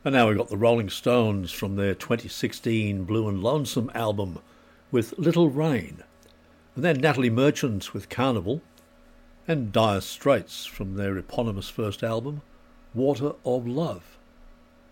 And now we've got the Rolling Stones from their 2016 Blue and Lonesome album with Little Rain. And then Natalie Merchant with Carnival. And Dire Straits from their eponymous first album, Water of Love.